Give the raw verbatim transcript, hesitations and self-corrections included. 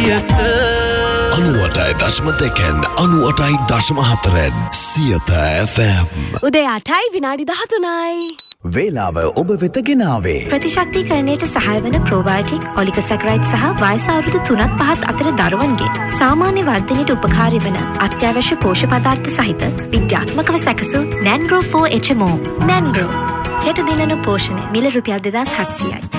සියත අනුවටයි දශම දෙකෙන් අනුවටයි දශම හතරෙන් සියත එෆ එම්. උදේ අටයි විනාඩි දහතුනයි. වේලාව ඔබ වෙත ගෙනාවේ ප්‍රතිශක්තිකරණයට සහාය වන ප්‍රෝබයෝටික් ඔලිගොසැකරයිඩ් සහ වයස අවුරුදු තුනත් පහත් අතර දරුවන්ගේ සාමාන්‍ය වර්ධනයට උපකාරී වන අත්‍යවශ්‍ය පෝෂ්‍ය පදාර්ථ සහිත විද්‍යාත්මකව සැකසූ නැන්ග්‍රෝ ෆෝර් එච් එම් ඕ. නැන්ග්‍රෝ හෙට දිනන පෝෂණය මිල රුපියල් දෙදාස් හත්සියයි.